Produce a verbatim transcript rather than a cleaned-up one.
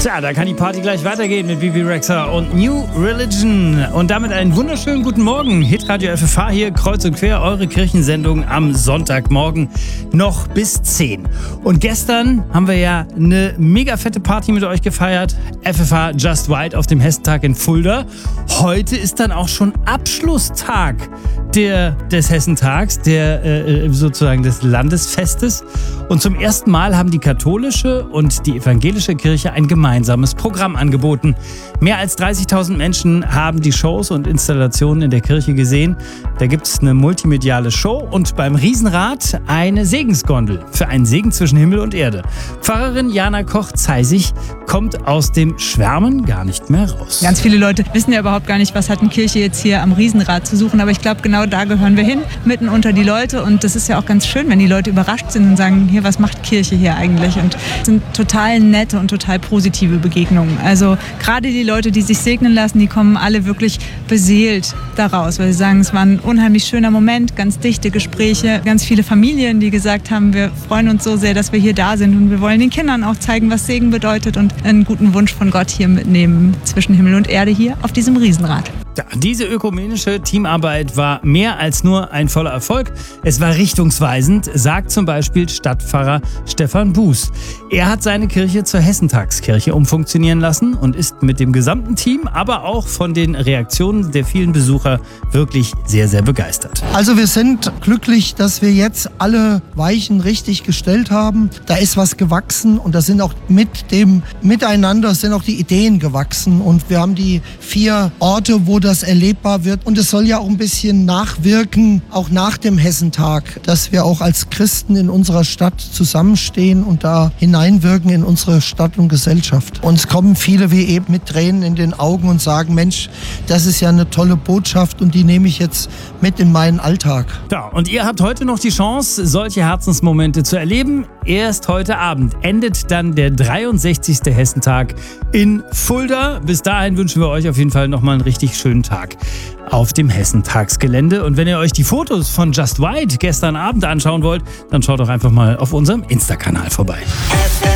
Tja, da kann die Party gleich weitergehen mit Bebe Rexha und New Religion. Und damit einen wunderschönen guten Morgen. Hitradio F F H hier, kreuz und quer, eure Kirchensendung am Sonntagmorgen noch bis zehn. Und gestern haben wir ja eine mega fette Party mit euch gefeiert. F F H Just White auf dem Hessentag in Fulda. Heute ist dann auch schon Abschlusstag der, des Hessentags, der äh, sozusagen des Landesfestes. Und zum ersten Mal haben die katholische und die evangelische Kirche ein gemeinsames Programm angeboten. Mehr als dreißigtausend Menschen haben die Shows und Installationen in der Kirche gesehen. Da gibt es eine multimediale Show und beim Riesenrad eine Segensgondel für einen Segen zwischen Himmel und Erde. Pfarrerin Jana Koch-Zeisig kommt aus dem Schwärmen gar nicht mehr raus. Ganz viele Leute wissen ja überhaupt gar nicht, was hat eine Kirche jetzt hier am Riesenrad zu suchen. Aber ich glaube, genau da gehören wir hin, mitten unter die Leute. Und das ist ja auch ganz schön, wenn die Leute überrascht sind und sagen, hier, was macht Kirche hier eigentlich? Und es sind total nette und total positive Begegnungen. Also gerade die Leute, die sich segnen lassen, die kommen alle wirklich beseelt daraus, weil sie sagen, es war ein unheimlich schöner Moment, ganz dichte Gespräche, ganz viele Familien, die gesagt haben, wir freuen uns so sehr, dass wir hier da sind und wir wollen den Kindern auch zeigen, was Segen bedeutet und einen guten Wunsch von Gott hier mitnehmen zwischen Himmel und Erde hier auf diesem Riesenrad. Ja, diese ökumenische Teamarbeit war mehr als nur ein voller Erfolg. Es war richtungsweisend, sagt zum Beispiel Stadtpfarrer Stefan Buß. Er hat seine Kirche zur Hessentagskirche umfunktionieren lassen und ist mit dem gesamten Team, aber auch von den Reaktionen der vielen Besucher wirklich sehr, sehr begeistert. Also wir sind glücklich, dass wir jetzt alle Weichen richtig gestellt haben. Da ist was gewachsen und da sind auch mit dem Miteinander sind auch die Ideen gewachsen. Und wir haben die vier Orte, wo das erlebbar wird. Und es soll ja auch ein bisschen nachwirken, auch nach dem Hessentag, dass wir auch als Christen in unserer Stadt zusammenstehen und da hineinwirken in unsere Stadt und Gesellschaft. Und es kommen viele wie eben mit Tränen in den Augen und sagen, Mensch, das ist ja eine tolle Botschaft und die nehme ich jetzt mit in meinen Alltag. Ja, und ihr habt heute noch die Chance, solche Herzensmomente zu erleben. Erst heute Abend endet dann der dreiundsechzigste Hessentag in Fulda. Bis dahin wünschen wir euch auf jeden Fall nochmal einen richtig schönen Tag auf dem Hessentagsgelände. Und wenn ihr euch die Fotos von Just White gestern Abend anschauen wollt, dann schaut doch einfach mal auf unserem Insta-Kanal vorbei.